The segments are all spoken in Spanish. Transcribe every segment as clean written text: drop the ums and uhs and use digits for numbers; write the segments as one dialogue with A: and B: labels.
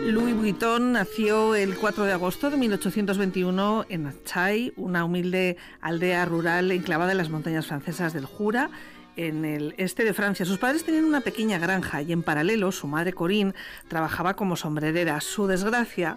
A: Louis Vuitton nació el 4 de agosto de 1821 en Archailles, una humilde aldea rural enclavada en las montañas francesas del Jura, en el este de Francia. Sus padres tenían una pequeña granja y en paralelo su madre Corinne trabajaba como sombrerera. Su desgracia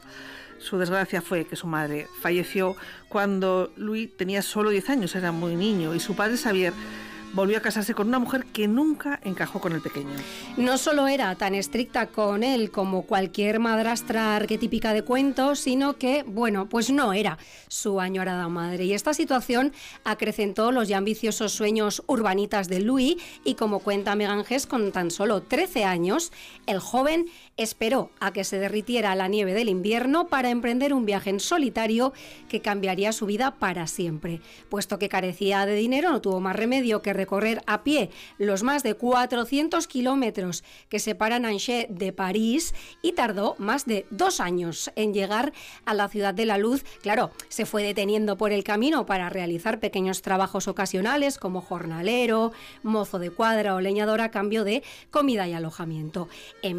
A: fue que su madre falleció cuando Louis tenía solo 10 años, era muy niño, y su padre Xavier volvió a casarse con una mujer que nunca encajó con el pequeño.
B: No solo era tan estricta con él como cualquier madrastra arquetípica de cuentos, sino que, bueno, pues no era su añorada madre. Y esta situación acrecentó los ya ambiciosos sueños urbanitas de Louis y, como cuenta Megan Hess, con tan solo 13 años, el joven esperó a que se derritiera la nieve del invierno para emprender un viaje en solitario que cambiaría su vida para siempre. Puesto que carecía de dinero, no tuvo más remedio que recorrer a pie los más de 400 kilómetros que separan Angers de París y tardó más de 2 años en llegar a la ciudad de la luz. Claro, se fue deteniendo por el camino para realizar pequeños trabajos ocasionales como jornalero, mozo de cuadra o leñador a cambio de comida y alojamiento. En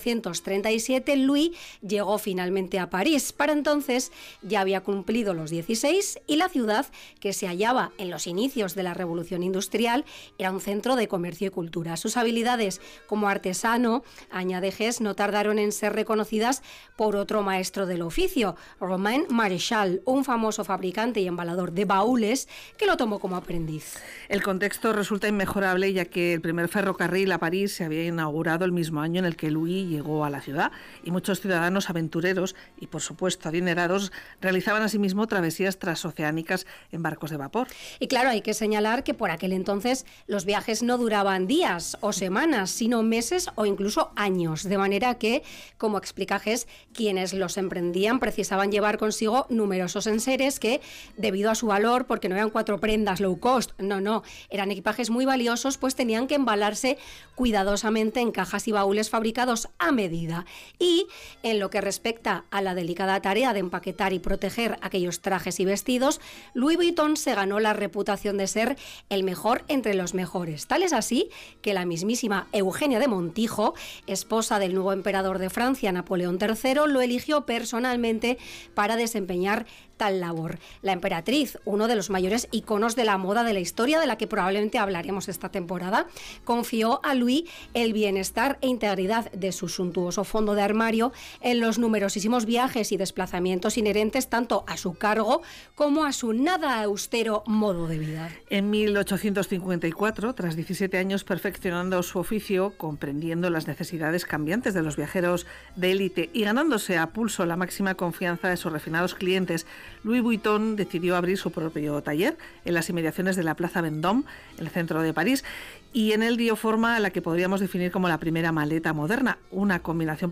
B: 1837 Louis llegó finalmente a París. Para entonces ya había cumplido los 16 y la ciudad, que se hallaba en los inicios de la Revolución Industrial, era un centro de comercio y cultura. Sus habilidades como artesano, añade Hess, no tardaron en ser reconocidas por otro maestro del oficio, Romain Maréchal, un famoso fabricante y embalador de baúles que lo tomó como aprendiz.
A: El contexto resulta inmejorable, ya que el primer ferrocarril a París se había inaugurado el mismo año en el que Louis llegó a la ciudad, y muchos ciudadanos aventureros y, por supuesto, adinerados realizaban asimismo travesías transoceánicas en barcos de vapor.
B: Y claro, hay que señalar que por aquel entonces los viajes no duraban días o semanas, sino meses o incluso años, de manera que, como explica Hess, quienes los emprendían precisaban llevar consigo numerosos enseres que, debido a su valor, porque no eran 4 prendas low cost, no, eran equipajes muy valiosos, pues tenían que embalarse cuidadosamente en cajas y baúles fabricados a medida. Y en lo que respecta a la delicada tarea de empaquetar y proteger aquellos trajes y vestidos, Louis Vuitton se ganó la reputación de ser el mejor entre los mejores. Tal es así que la mismísima Eugenia de Montijo, esposa del nuevo emperador de Francia, Napoleón III, lo eligió personalmente para desempeñar tal labor. La emperatriz, uno de los mayores iconos de la moda de la historia, de la que probablemente hablaremos esta temporada, confió a Louis el bienestar e integridad de su suntuoso fondo de armario en los numerosísimos viajes y desplazamientos inherentes tanto a su cargo como a su nada austero modo de vida.
A: En 1854, tras 17 años perfeccionando su oficio, comprendiendo las necesidades cambiantes de los viajeros de élite y ganándose a pulso la máxima confianza de sus refinados clientes, Louis Vuitton decidió abrir su propio taller en las inmediaciones de la Plaza Vendôme, en el centro de París, y en él dio forma a la que podríamos definir como la primera maleta moderna, una combinación